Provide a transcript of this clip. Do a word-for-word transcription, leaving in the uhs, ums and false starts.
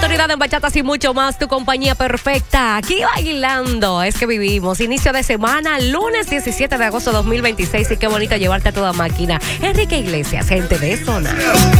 autoridad en bachatas y mucho más. Tu compañía perfecta. Aquí bailando. Es que vivimos. Inicio de semana, lunes diecisiete de agosto de dos mil veintiséis. Y qué bonito llevarte a toda máquina. Enrique Iglesias, gente de zona.